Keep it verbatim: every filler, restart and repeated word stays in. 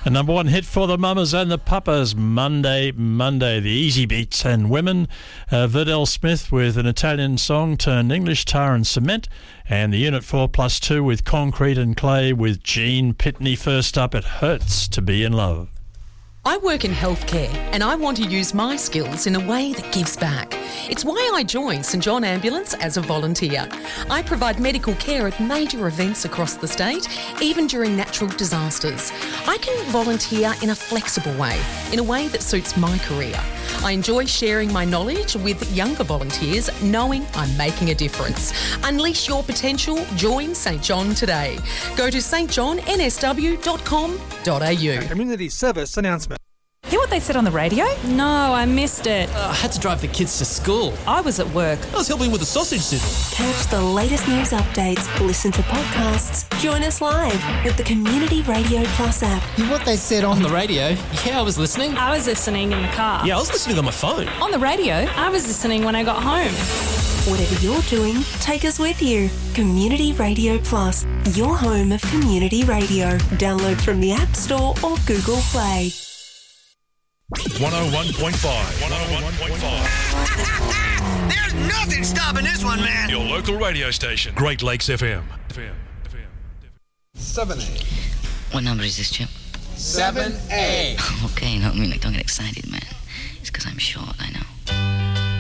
A number one hit for the Mamas and the Papas, Monday, Monday. The Easy Beats and Women. Uh, Verdell Smith with an Italian song turned English, Tar and Cement. And the Unit four plus two with Concrete and Clay with Gene Pitney. First up, It Hurts to Be in Love. I work in healthcare and I want to use my skills in a way that gives back. It's why I joined St John Ambulance as a volunteer. I provide medical care at major events across the state, even during natural disasters. I can volunteer in a flexible way, in a way that suits my career. I enjoy sharing my knowledge with younger volunteers, knowing I'm making a difference. Unleash your potential. Join St John today. Go to s t john n s w dot com dot a u. Community service announcement. Hear what they said on the radio? No, I missed it. Uh, I had to drive the kids to school. I was at work. I was helping with the sausage sizzle. Catch the latest news updates, listen to podcasts, join us live with the Community Radio Plus app. Hear what they said on the radio? Yeah, I was listening. I was listening in the car. Yeah, I was listening on my phone. On the radio? I was listening when I got home. Whatever you're doing, take us with you. Community Radio Plus, your home of community radio. Download from the App Store or Google Play. one oh one point five. one oh one point five. There's nothing stopping this one, man. Your local radio station, Great Lakes F M. seven A. What number is this, Chip? seven A. Okay, no, I mean, like, don't get excited, man. It's because I'm short, I know.